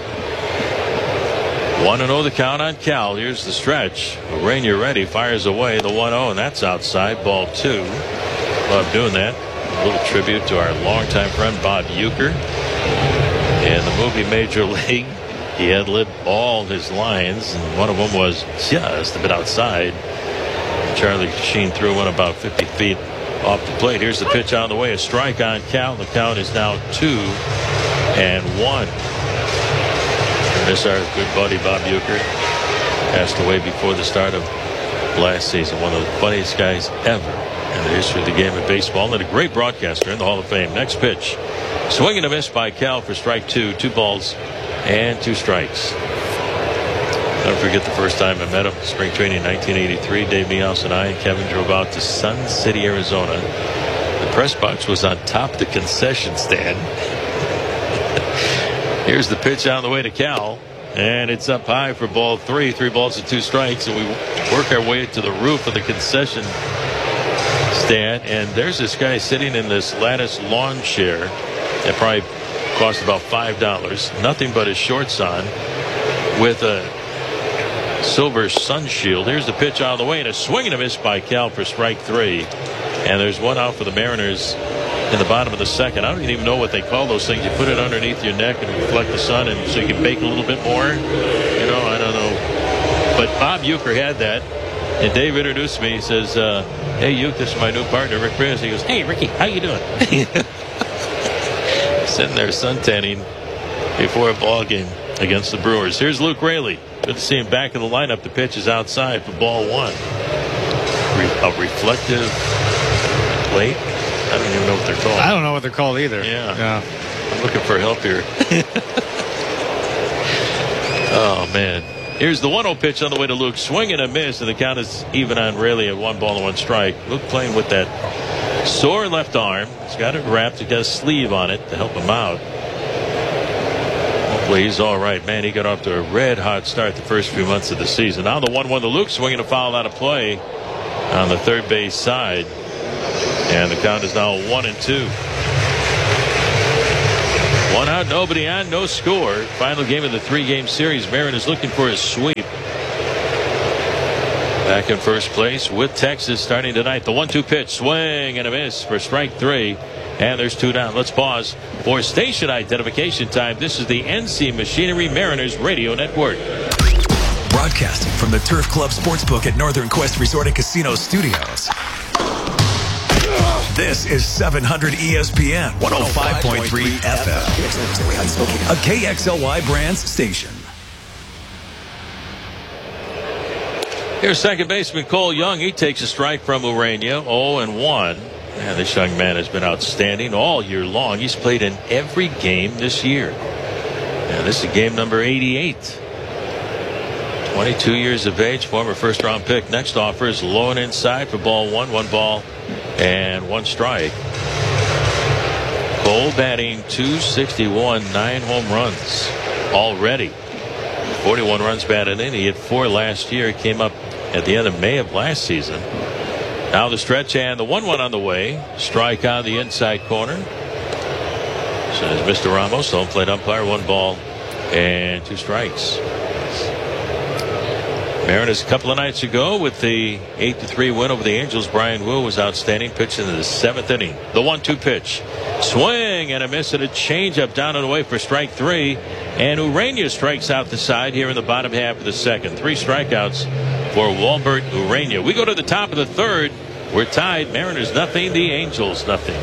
1-0 the count on Cal. Here's the stretch. Urania ready, fires away the 1-0, and that's outside. Ball 2. Love doing that. A little tribute to our longtime friend Bob Uecker. In the movie Major League, he had lit all his lines, and one of them was just a bit outside. Charlie Sheen threw one about 50 feet off the plate. Here's the pitch on the way. A strike on Cal. The count is now 2-1. Miss our good buddy Bob Uecker. Passed away before the start of last season. One of the funniest guys ever in the history of the game of baseball, and a great broadcaster in the Hall of Fame. Next pitch. Swing and a miss by Cal for strike 2. 2 balls and 2 strikes. Don't forget the first time I met him. Spring training 1983. Dave Niehaus and I and Kevin drove out to Sun City, Arizona. The press box was on top of the concession stand. Here's the pitch on the way to Cal. And it's up high for ball 3. 3 balls and 2 strikes. And we work our way to the roof of the concession stand. And there's this guy sitting in this lattice lawn chair. That probably cost about $5. Nothing but his shorts on with a silver sun shield. Here's the pitch on the way, and a swing and a miss by Cal for strike 3. And there's one out for the Mariners in the bottom of the second. I don't even know what they call those things. You put it underneath your neck and reflect the sun, and so you can bake a little bit more. You know, I don't know. But Bob Uecker had that. And Dave introduced me. He says, hey, Uecker, this is my new partner, Rick Riz. He goes, hey, Ricky, how you doing? Sitting there suntanning before a ball game against the Brewers. Here's Luke Raley. Good to see him back in the lineup. The pitch is outside for ball 1. A reflective plate. I don't even know what they're called. I don't know what they're called either. Yeah. I'm looking for help here. Oh, man. Here's the 1-0 pitch on the way to Luke. Swing and a miss, and the count is even on Raley at 1 ball and 1 strike. Luke playing with that sore left arm. He's got it wrapped. He's got a sleeve on it to help him out. Hopefully he's all right. Man, he got off to a red-hot start the first few months of the season. Now the 1-1 to Luke, swinging a foul out of play on the third base side. And the count is now 1-2. 1 out, nobody on, no score. Final game of the 3-game series. Mariners looking for a sweep. Back in first place with Texas starting tonight. The 1-2 pitch, swing and a miss for strike 3. And there's 2 down. Let's pause for station identification time. This is the NC Machinery Mariners Radio Network. Broadcasting from the Turf Club Sportsbook at Northern Quest Resort and Casino Studios. This is 700 ESPN 105.3 FM. A KXLY Brands station. Here's second baseman Cole Young. He takes a strike from Urania. 0-1. Man, this young man has been outstanding all year long. He's played in every game this year. And this is game number 88. 22 years of age, former first-round pick. Next offer is low and inside for ball 1. 1 ball and 1 strike. Cole batting .261, 9 home runs already. 41 runs batted in. He hit 4 last year. He came up at the end of May of last season. Now the stretch and the 1-1 on the way. Strike on the inside corner. Says Mr. Ramos, home plate umpire. 1 ball and 2 strikes. Mariners a couple of nights ago with the 8-3 win over the Angels. Brian Wu was outstanding, pitched into the 7th inning. The 1-2 pitch. Swing and a miss and a changeup down and away for strike 3. And Urania strikes out the side here in the bottom half of the second. 3 strikeouts for Walbert Urania. We go to the top of the third. We're tied. Mariners nothing. The Angels nothing.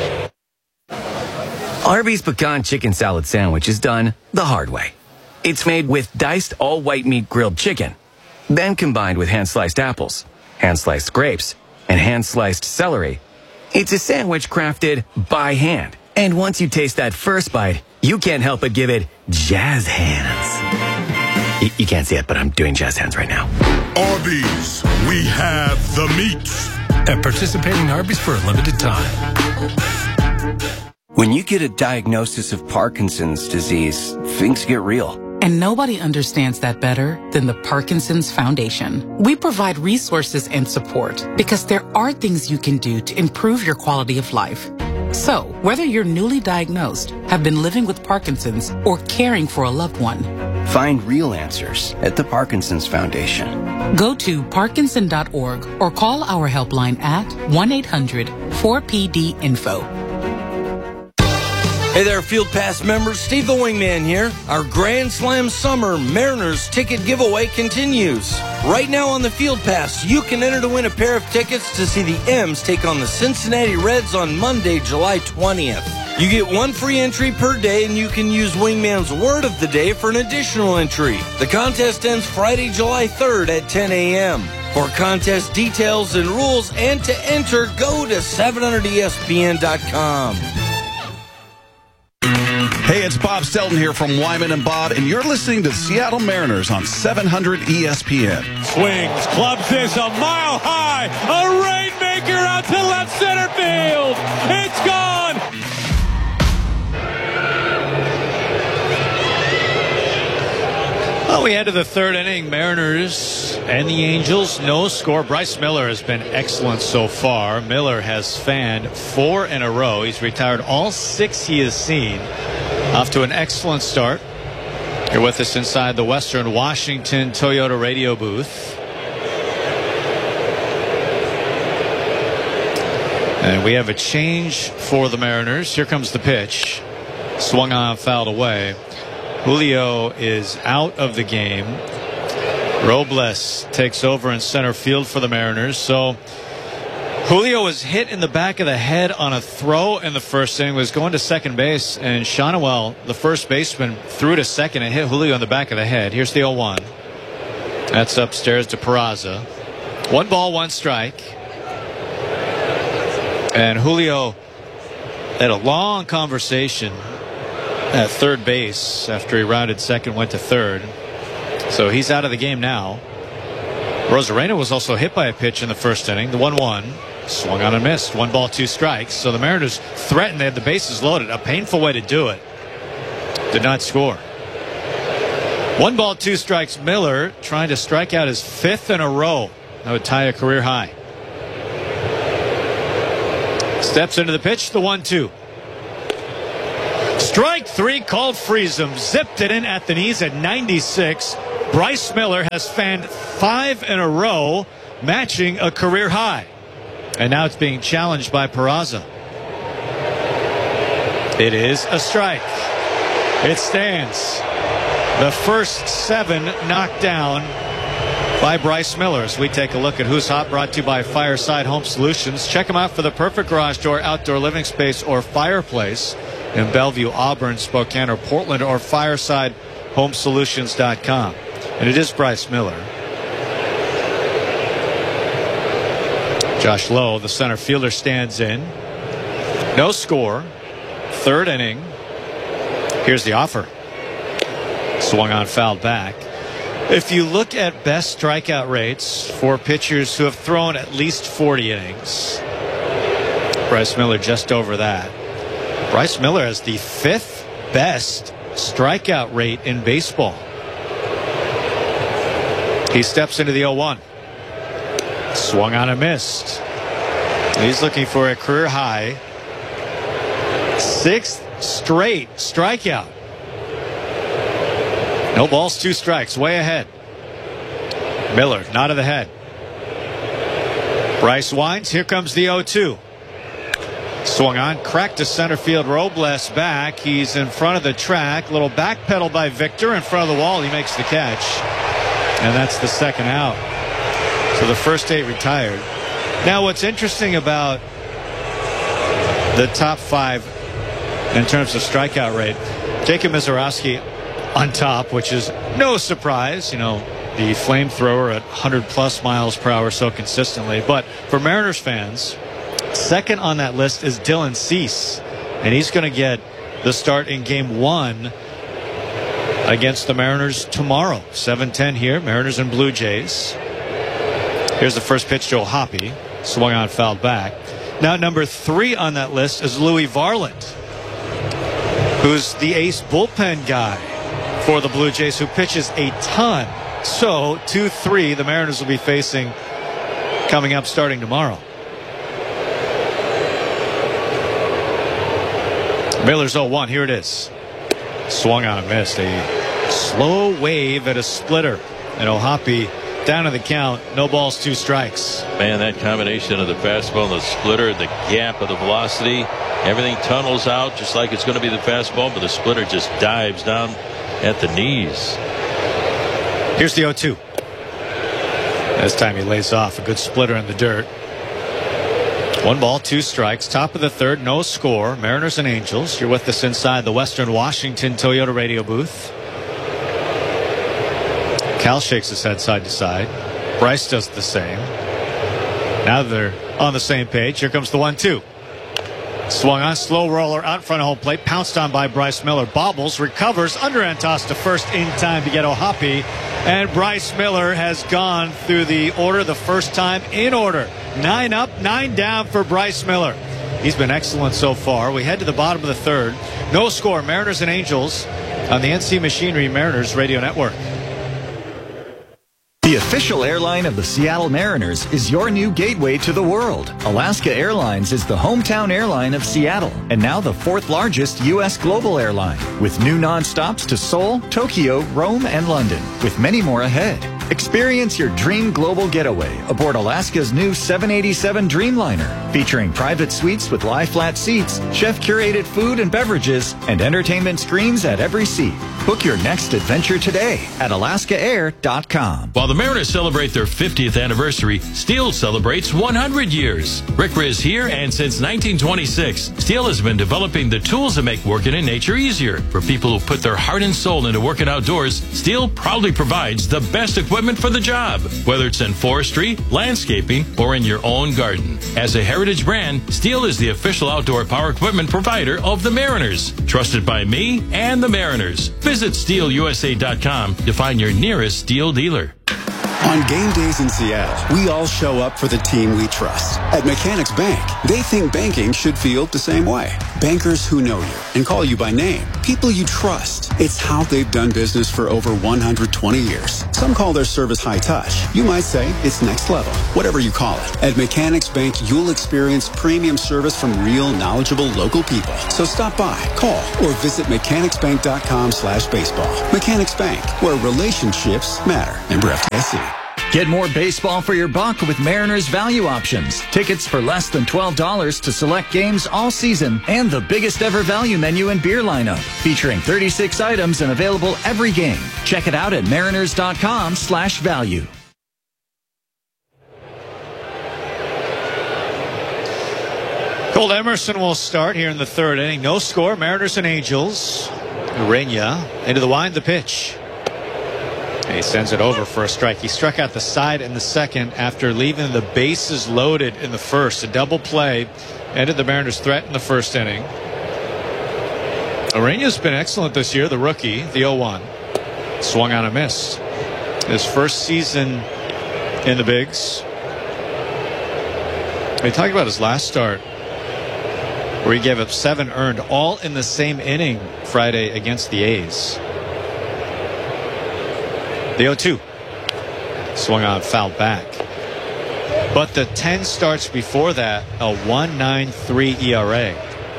Arby's Pecan Chicken Salad Sandwich is done the hard way. It's made with diced all-white meat grilled chicken, then combined with hand-sliced apples, hand-sliced grapes, and hand-sliced celery. It's a sandwich crafted by hand. And once you taste that first bite, you can't help but give it jazz hands. You can't see it, but I'm doing jazz hands right now. Arby's, we have the meats. At participating Arby's for a limited time. When you get a diagnosis of Parkinson's disease, things get real. And nobody understands that better than the Parkinson's Foundation. We provide resources and support because there are things you can do to improve your quality of life. So, whether you're newly diagnosed, have been living with Parkinson's, or caring for a loved one, find real answers at the Parkinson's Foundation. Go to parkinson.org or call our helpline at 1-800-4PD-INFO. Hey there, Field Pass members. Steve the Wingman here. Our Grand Slam Summer Mariners ticket giveaway continues. Right now on the Field Pass, you can enter to win a pair of tickets to see the M's take on the Cincinnati Reds on Monday, July 20th. You get one free entry per day, and you can use Wingman's Word of the Day for an additional entry. The contest ends Friday, July 3rd at 10 a.m. For contest details and rules and to enter, go to 700ESPN.com. Hey, it's Bob Stelton here from Wyman and Bob, and you're listening to the Seattle Mariners on 700 ESPN. Swings, clubs this a mile high, a rainmaker out to left center field. It's gone. Well, we head to the third inning. Mariners and the Angels, no score. Bryce Miller has been excellent so far. Miller has fanned 4 in a row. He's retired all 6 he has seen. Off to an excellent start. You're with us inside the Western Washington Toyota radio booth. And we have a change for the Mariners. Here comes the pitch. Swung on, fouled away. Julio is out of the game. Robles takes over in center field for the Mariners. So Julio was hit in the back of the head on a throw in the first inning, was going to second base, and Shonwell, the first baseman, threw to second and hit Julio in the back of the head. Here's the 0-1. That's upstairs to Peraza. 1 ball, 1 strike. And Julio had a long conversation at third base after he rounded second, went to third. So he's out of the game now. Rosarena was also hit by a pitch in the first inning. The 1-1. Swung on and missed. 1 ball, 2 strikes. So the Mariners threatened. They had the bases loaded. A painful way to do it. Did not score. 1 ball, 2 strikes. Miller trying to strike out his 5th in a row. That would tie a career high. Steps into the pitch. The 1-2. Strike 3 called freeze him. Zipped it in at the knees at 96. Bryce Miller has fanned 5 in a row, matching a career high. And now it's being challenged by Peraza. It is a strike. It stands. The first 7 knocked down by Bryce Miller. As we take a look at Who's Hot, brought to you by Fireside Home Solutions. Check them out for the perfect garage door, outdoor living space, or fireplace in Bellevue, Auburn, Spokane, or Portland, or FiresideHomeSolutions.com. And it is Bryce Miller. Josh Lowe, the center fielder, stands in. No score. Third inning. Here's the offer. Swung on, fouled back. If you look at best strikeout rates for pitchers who have thrown at least 40 innings, Bryce Miller just over that. Bryce Miller has the 5th best strikeout rate in baseball. He steps into the 0-1. Swung on and missed. He's looking for a career high 6th straight strikeout. No balls, 2 strikes, way ahead. Miller, nod of the head. Bryce winds. Here comes the 0-2. Swung on, cracked to center field. Robles back. He's in front of the track. Little back pedal by Victor in front of the wall. He makes the catch. And that's the second out. So the first 8 retired. Now what's interesting about the top 5 in terms of strikeout rate, Jacob Misiorowski on top, which is no surprise. You know, the flamethrower at 100+ miles per hour so consistently. But for Mariners fans, second on that list is Dylan Cease, and he's going to get the start in game 1 against the Mariners tomorrow. 7:10 here, Mariners and Blue Jays. Here's the first pitch to O'Hoppe. Swung on, fouled back. Now number 3 on that list is Louis Varland. who's the ace bullpen guy for the Blue Jays, who pitches a ton. So 2-3 the Mariners will be facing coming up starting tomorrow. Miller's 0-1. Here it is. Swung on and missed. A slow wave at a splitter. And O'Hoppe down to the count. No balls, 2 strikes. Man, that combination of the fastball and the splitter, the gap of the velocity, everything tunnels out just like it's going to be the fastball, but the splitter just dives down at the knees. Here's the 0-2. This time he lays off. A good splitter in the dirt. 1 ball, 2 strikes. Top of the third, no score. Mariners and Angels. You're with us inside the Western Washington Toyota radio booth. Cal shakes his head side to side. Bryce does the same. Now they're on the same page. Here comes the 1-2. Swung on, slow roller out in front of home plate. Pounced on by Bryce Miller. Bobbles, recovers, underhand toss to first in time to get O'Hoppe. And Bryce Miller has gone through the order the first time in order. 9 up, 9 down for Bryce Miller. He's been excellent so far. We head to the bottom of the third. No score. Mariners and Angels on the NC Machinery Mariners Radio Network. The official airline of the Seattle Mariners is your new gateway to the world. Alaska Airlines is the hometown airline of Seattle and now the 4th largest U.S. global airline, with new nonstops to Seoul, Tokyo, Rome, and London, with many more ahead. Experience your dream global getaway aboard Alaska's new 787 Dreamliner, featuring private suites with lie-flat seats, chef-curated food and beverages, and entertainment screens at every seat. Book your next adventure today at alaskaair.com. While the Mariners celebrate their 50th anniversary, Steel celebrates 100 years. Rick Riz here, and since 1926, Steel has been developing the tools that make working in nature easier. For people who put their heart and soul into working outdoors, Steel proudly provides the best equipment for the job, whether it's in forestry, landscaping, or in your own garden. As a heritage brand, Steel is the official outdoor power equipment provider of the Mariners. Trusted by me and the Mariners. Visit SteelUSA.com to find your nearest Steel dealer. On game days in Seattle, we all show up for the team we trust. At Mechanics Bank, they think banking should feel the same way. Bankers who know you and call you by name. People you trust. It's how they've done business for over 120 years. Some call their service high touch. You might say it's next level. Whatever you call it. At Mechanics Bank, you'll experience premium service from real, knowledgeable local people. So stop by, call, or visit mechanicsbank.com/baseball. Mechanics Bank, where relationships matter. Member FDIC. Get more baseball for your buck with Mariners value options. Tickets for less than $12 to select games all season, and the biggest ever value menu and beer lineup, featuring 36 items and available every game. Check it out at mariners.com/value. Cole Emerson will start here in the third inning. No score. Mariners and Angels. Urena into the wind, the pitch. He sends it over for a strike. He struck out the side in the second after leaving the bases loaded in the first. A double play ended the Mariners' threat in the first inning. Urena's been excellent this year, the rookie, the 0-1. Swung on and missed. His first season in the bigs. We talked about his last start, where he gave up 7 earned, all in the same inning Friday against the A's. The 0-2. Swung on, fouled back. But the 10 starts before that, a 1.93 ERA.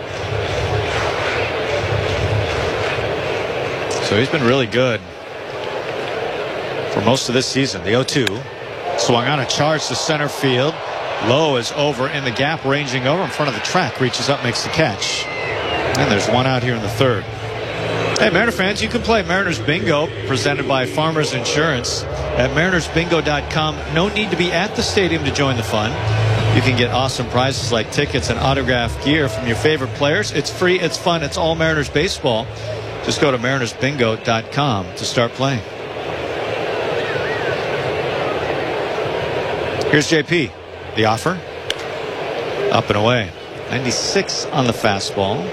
So he's been really good for most of this season. The 0-2. Swung on, a charge to center field. Low is over in the gap, ranging over in front of the track. Reaches up, makes the catch. And there's one out here in the third. Hey, Mariner fans, you can play Mariners Bingo, presented by Farmers Insurance, at marinersbingo.com. No need to be at the stadium to join the fun. You can get awesome prizes like tickets and autographed gear from your favorite players. It's free, it's fun, it's all Mariners baseball. Just go to marinersbingo.com to start playing. Here's JP. The offer. Up and away. 96 on the fastball.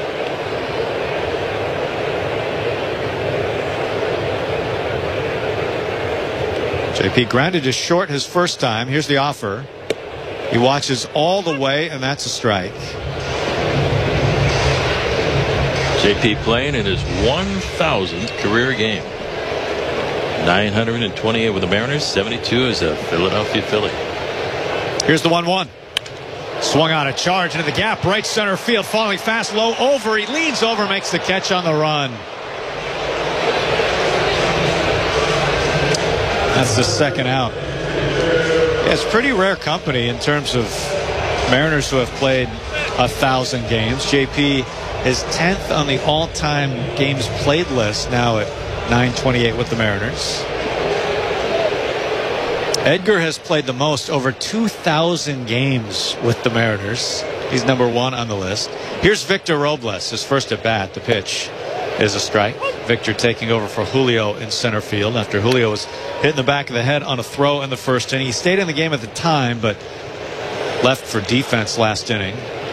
JP grounded to short his first time. Here's the offer. He watches all the way, and that's a strike. JP playing in his 1,000th career game. 928 with the Mariners, 72 as a Philadelphia Philly. Here's the 1-1. Swung on a charge into the gap, right center field, falling fast, low, over. He leans over, makes the catch on the run. That's the second out. Yeah, it's pretty rare company in terms of Mariners who have played 1,000 games. JP is 10th on the all-time games played list, now at 928 with the Mariners. Edgar has played the most, over 2,000 games with the Mariners. He's number 1 on the list. Here's Victor Robles, his first at bat. The pitch is a strike. Victor taking over for Julio in center field after Julio was hit in the back of the head on a throw in the first inning. He stayed in the game at the time, but left for defense last inning.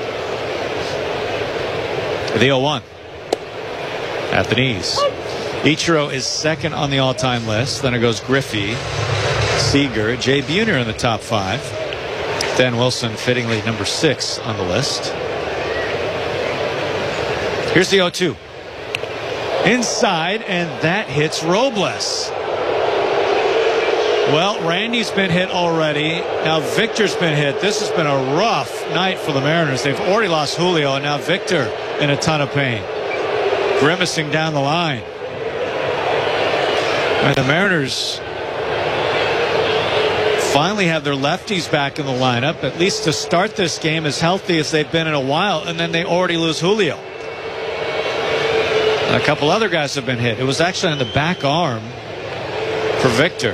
The 0-1 at the knees. Ichiro is second on the all-time list. Then it goes Griffey, Seager, Jay Buhner in the top 5. Dan Wilson fittingly number 6 on the list. Here's the 0-2. Inside, and that hits Robles. Well, Randy's been hit already. Now Victor's been hit. This has been a rough night for the Mariners. They've already lost Julio, and now Victor in a ton of pain. Grimacing down the line. And the Mariners finally have their lefties back in the lineup, at least to start this game as healthy as they've been in a while, and then they already lose Julio. And a couple other guys have been hit. It was actually on the back arm for Victor.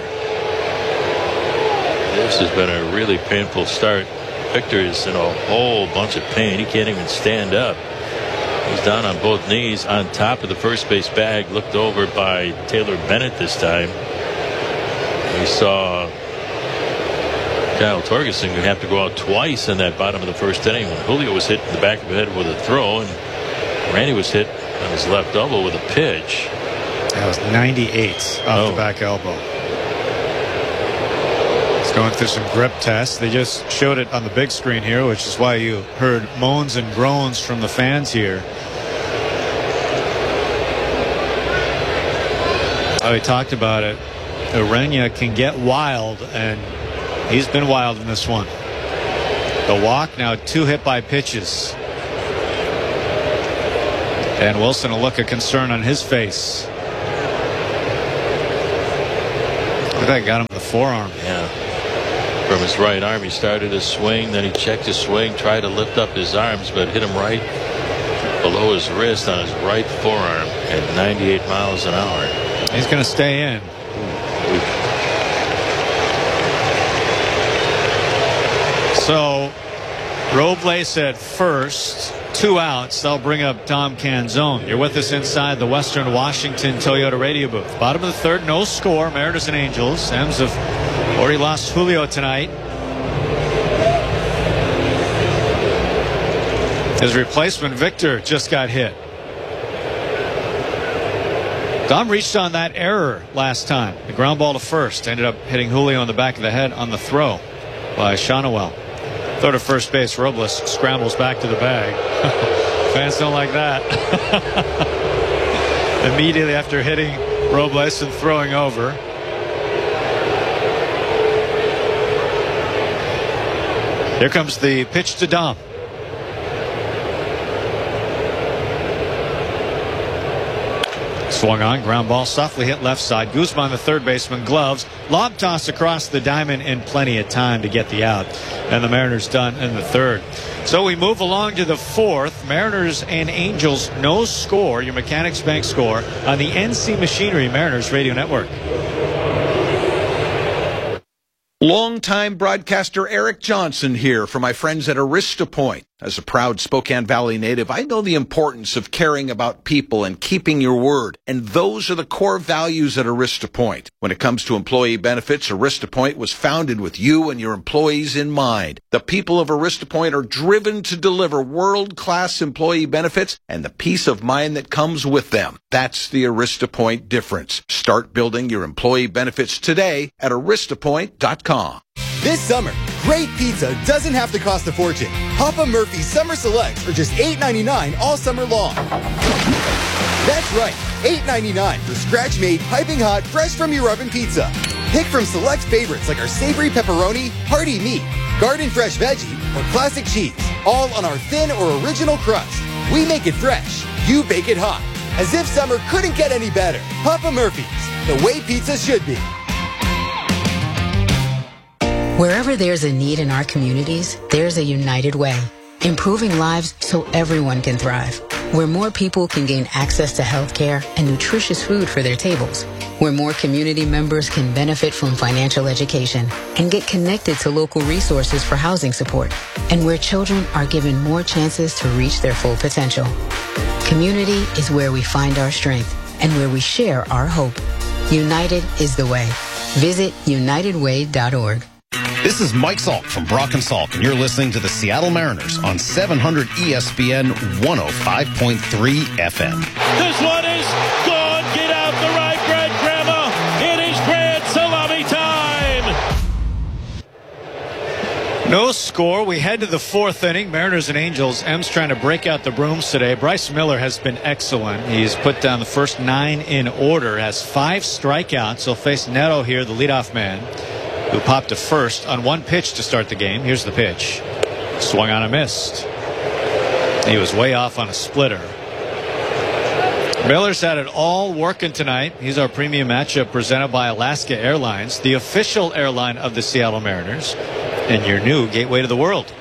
This has been a really painful start. Victor is in a whole bunch of pain. He can't even stand up. He's down on both knees on top of the first base bag, looked over by Taylor Bennett this time. We saw Kyle Torgerson have to go out twice in that bottom of the first inning when Julio was hit in the back of the head with a throw, and Randy was hit on his left elbow with a pitch. That was 98 off the back elbow. It's going through some grip tests. They just showed it on the big screen here, which is why you heard moans and groans from the fans here. Oh, he talked about it. Urena can get wild, and he's been wild in this one. The walk, now 2 hit by pitches. And Wilson, a look of concern on his face. Look like got him in the forearm. Yeah. From his right arm, he started his swing, then he checked his swing, tried to lift up his arms, but hit him right below his wrist on his right forearm at 98 miles an hour. He's going to stay in. So Robles at first, 2 outs. They'll bring up Tom Canzone. You're with us inside the Western Washington Toyota radio booth. Bottom of the third, no score. Mariners and Angels. M's have already lost Julio tonight. His replacement, Victor, just got hit. Dom reached on that error last time. The ground ball to first. Ended up hitting Julio in the back of the head on the throw by Shonowell. Throw to first base. Robles scrambles back to the bag. Fans don't like that. Immediately after hitting Robles and throwing over. Here comes the pitch to Dom. Swung on, ground ball, softly hit left side. Guzman, the third baseman, gloves. Lob toss across the diamond in plenty of time to get the out. And the Mariners done in the third. So we move along to the fourth. Mariners and Angels, no score. Your Mechanics Bank score on the NC Machinery Mariners Radio Network. Longtime broadcaster Eric Johnson here for my friends at Arista Point. As a proud Spokane Valley native, I know the importance of caring about people and keeping your word. And those are the core values at Arista Point. When it comes to employee benefits, Arista Point was founded with you and your employees in mind. The people of Arista Point are driven to deliver world-class employee benefits and the peace of mind that comes with them. That's the Arista Point difference. Start building your employee benefits today at aristapoint.com. This summer, great pizza doesn't have to cost a fortune. Papa Murphy's Summer Selects are just $8.99 all summer long. That's right, $8.99 for scratch-made, piping hot, fresh from your oven pizza. Pick from select favorites like our savory pepperoni, hearty meat, garden fresh veggie, or classic cheese, all on our thin or original crust. We make it fresh, you bake it hot. As if summer couldn't get any better. Papa Murphy's, the way pizza should be. Wherever there's a need in our communities, there's a United Way. Improving lives so everyone can thrive. Where more people can gain access to health care and nutritious food for their tables. Where more community members can benefit from financial education and get connected to local resources for housing support. And where children are given more chances to reach their full potential. Community is where we find our strength and where we share our hope. United is the way. Visit UnitedWay.org. This is Mike Salk from Brock and Salk, and you're listening to the Seattle Mariners on 700 ESPN 105.3 FM. This one is gone. Get out the right, Grand Grandma. It is grand salami time. No score. We head to the fourth inning. Mariners and Angels. M's trying to break out the brooms today. Bryce Miller has been excellent. He's put down the first 9 in order, has 5 strikeouts. He'll face Neto here, the leadoff man, who popped to first on 1 pitch to start the game. Here's the pitch. Swung on and missed. He was way off on a splitter. Miller's had it all working tonight. He's our premium matchup presented by Alaska Airlines, the official airline of the Seattle Mariners, and your new gateway to the world.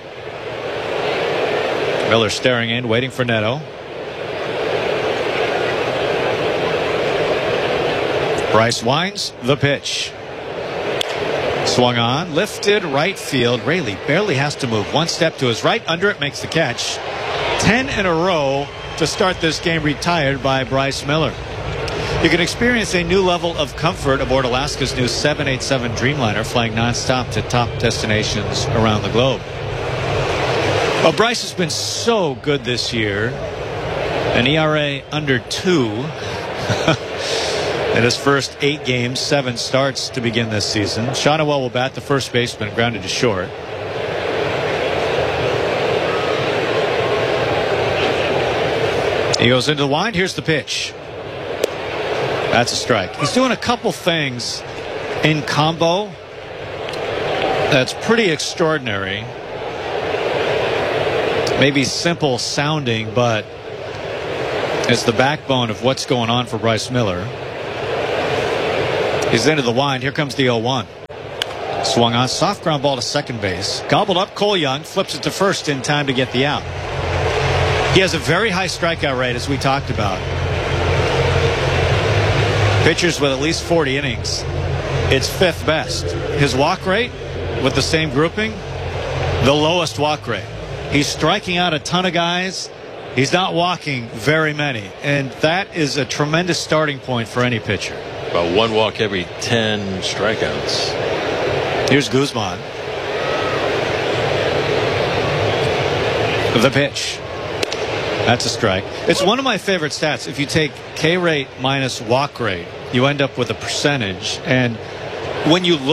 Miller staring in, waiting for Neto. Bryce winds the pitch. Swung on, lifted right field. Raley barely has to move 1 step to his right. Under it, makes the catch. 10 in a row to start this game retired by Bryce Miller. You can experience a new level of comfort aboard Alaska's new 787 Dreamliner, flying nonstop to top destinations around the globe. Well, Bryce has been so good this year. An ERA under 2. In his first 8 games, 7 starts to begin this season. Shonowell will bat, the first baseman, grounded to short. He goes into the wind. Here's the pitch. That's a strike. He's doing a couple things in combo that's pretty extraordinary. Maybe simple sounding, but it's the backbone of what's going on for Bryce Miller. He's into the wind. Here comes the 0-1. Swung on. Soft ground ball to second base. Gobbled up. Cole Young flips it to first in time to get the out. He has a very high strikeout rate, as we talked about. Pitchers with at least 40 innings, it's 5th best. His walk rate, with the same grouping, the lowest walk rate. He's striking out a ton of guys. He's not walking very many. And that is a tremendous starting point for any pitcher. About 1 walk every 10 strikeouts. Here's Guzman. The pitch. That's a strike. It's one of my favorite stats. If you take K rate minus walk rate, you end up with a percentage. And when you look